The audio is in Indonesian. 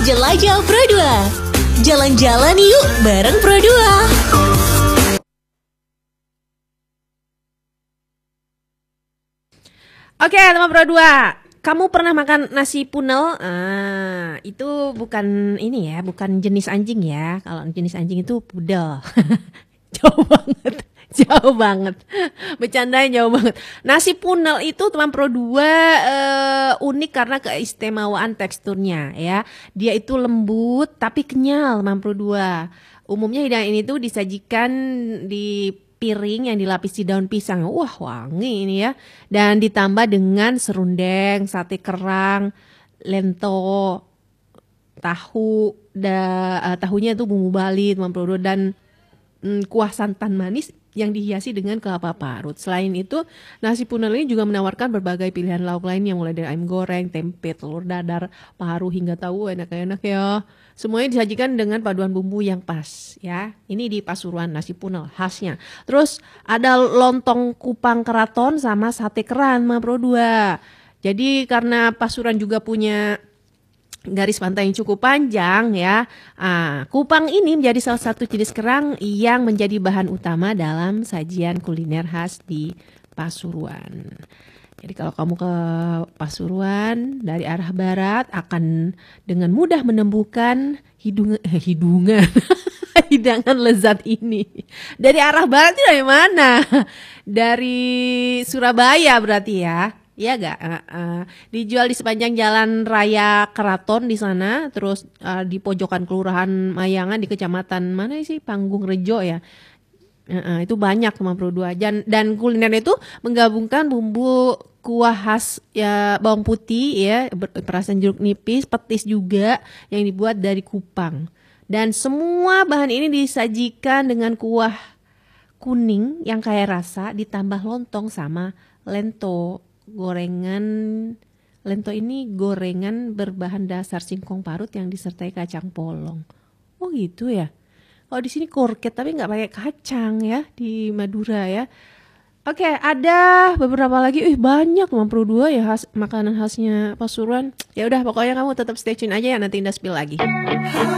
Jelajah Pro 2. Jalan-jalan yuk bareng Pro 2. Oke, teman Pro 2. Kamu pernah makan nasi punel? Itu bukan ini ya, bukan jenis anjing ya. Kalau jenis anjing itu pudel. Jauh banget. Jauh banget. Bercandain jauh banget. Nasi punel itu teman Pro 2 unik karena keistimewaan teksturnya ya. Dia itu lembut tapi kenyal teman Pro 2. Umumnya hidangan ini tuh disajikan di piring yang dilapisi daun pisang. Wah, wangi ini ya. Dan ditambah dengan serundeng, sate kerang, lento, tahu, tahunya itu bumbu Bali teman Pro 2 dan kuah santan manis yang dihiasi dengan kelapa parut. Selain itu, nasi punel ini juga menawarkan berbagai pilihan lauk lainnya mulai dari ayam goreng, tempe, telur dadar, paru hingga tahu, enak-enak ya. Semuanya disajikan dengan paduan bumbu yang pas ya. Ini di Pasuruan nasi punel khasnya. Terus ada lontong kupang keraton sama sate keran Ma Pro 2. Jadi karena Pasuruan juga punya garis pantai yang cukup panjang ya. Kupang ini menjadi salah satu jenis kerang yang menjadi bahan utama dalam sajian kuliner khas di Pasuruan. Jadi kalau kamu ke Pasuruan dari arah barat akan dengan mudah menemukan hidangan lezat ini. Dari arah barat itu dari mana? Dari Surabaya berarti ya. Iya gak? Dijual di sepanjang jalan raya Keraton di sana, terus di pojokan kelurahan Mayangan di kecamatan mana sih? Panggung Rejo ya. Itu banyak teman Pro 2. Dan kuliner itu menggabungkan bumbu kuah khas ya bawang putih ya, perasan jeruk nipis, petis juga yang dibuat dari kupang. Dan semua bahan ini disajikan dengan kuah kuning yang kaya rasa ditambah lontong sama lento. Lento ini gorengan berbahan dasar singkong parut yang disertai kacang polong. Oh gitu ya. Kalau di sini korket tapi nggak pakai kacang ya di Madura ya. Oke, ada beberapa lagi. Banyak teman Pro 2 ya makanan khasnya Pasuruan. Ya udah pokoknya kamu tetap stay tune aja ya, nanti Indah spill lagi.